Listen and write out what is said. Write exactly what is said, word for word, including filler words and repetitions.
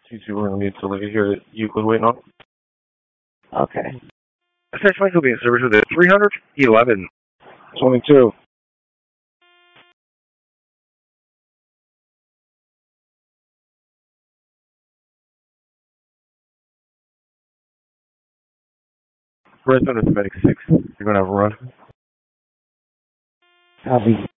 two two, we're going to be delivered here at Euclid waiting on. Okay. Essentially, Mike will be in service with a three hundred eleven twenty-two. Redstone is medic six. You're going to have a run. Copy.